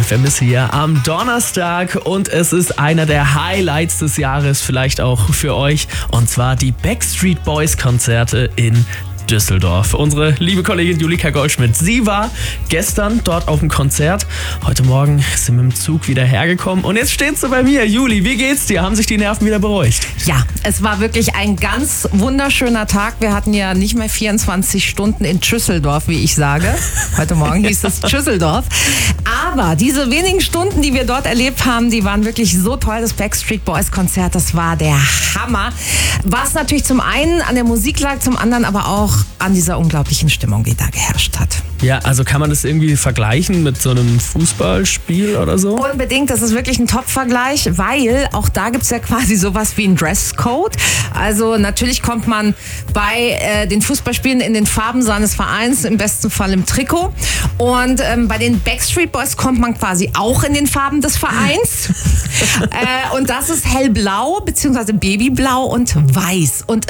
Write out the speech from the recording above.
FM ist hier am Donnerstag und es ist einer der Highlights des Jahres, vielleicht auch für euch, und zwar die Backstreet Boys Konzerte in Düsseldorf. Unsere liebe Kollegin Julika Goldschmidt, sie war gestern dort auf dem Konzert. Heute Morgen ist sie mit dem Zug wieder hergekommen und jetzt steht sie bei mir. Juli, wie geht's dir? Haben sich die Nerven wieder beruhigt? Ja, es war wirklich ein ganz wunderschöner Tag. Wir hatten ja nicht mehr 24 Stunden in Düsseldorf, wie ich sage. Heute Morgen hieß es Düsseldorf. Aber diese wenigen Stunden, die wir dort erlebt haben, die waren wirklich so toll. Das Backstreet Boys Konzert, das war der Hammer. Was natürlich zum einen an der Musik lag, zum anderen aber auch an dieser unglaublichen Stimmung, die da geherrscht hat. Ja, also kann man das irgendwie vergleichen mit so einem Fußballspiel oder so? Unbedingt, das ist wirklich ein Top-Vergleich, weil auch da gibt es ja quasi sowas wie einen Dresscode. Also natürlich kommt man bei den Fußballspielen in den Farben seines Vereins, im besten Fall im Trikot. Und bei den Backstreet Boys kommt man quasi auch in den Farben des Vereins. Und das ist hellblau bzw. babyblau und weiß. Und